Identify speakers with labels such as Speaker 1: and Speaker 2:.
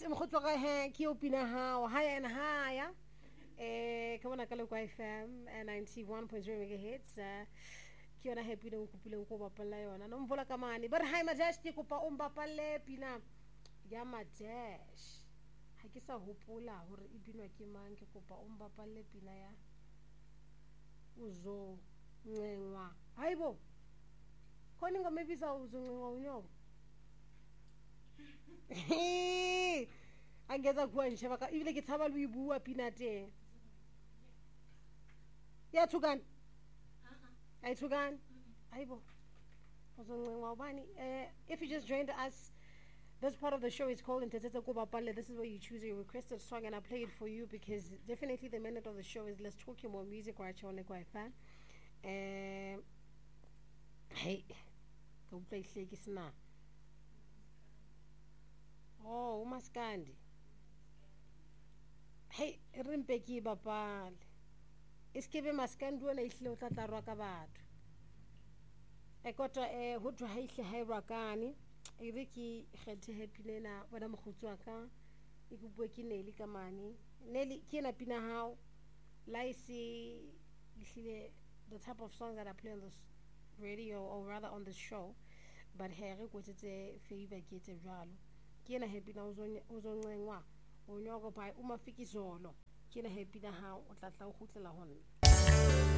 Speaker 1: mkhotlo ga he ke opina hao haya and haya ke bona ka le kwa FM 91.0 megahertz ke yona happy le nkupileng go bapalla yona no mvola ka mane ba re hi Majesh ke kopa o mbapalle pina ya Majesh ha ke sa hopola hore e binwa ke mang ke kopa o mbapalle pina ya uzo ncengwa hayibo khona ingoma ebisa uzo ncengwa unyobo angeza kuwa nsheba ka ibile ke tshaba le bua pina teng ya thukana ay thukana hayibo uzo ncengwa ubani if you just joined us. This part of the show is called Ntetete Kuba Pale. This is where you choose your requested song and I play it for you because definitely the minute of the show is let's talk more music right here on the fan. Hey, go play Shakisna. Oh, Umaskandi. Hey, Rimpeki Bapal. Iskebe Maskandu and Islota Rakabad. I got a hood to Haisha Rakani. Iriki kgethe happy lena bona mogotso ka e go bua ke Neli ka mane Neli ke na pina hao laisi ihlile the type of songs that I play on this radio or rather on the show but here go tsetse favor ke tse jalo ke na happy na uzoncengwa o nyoko bai uma fikizolo ke na happy na hao o tla tla go gutlela honna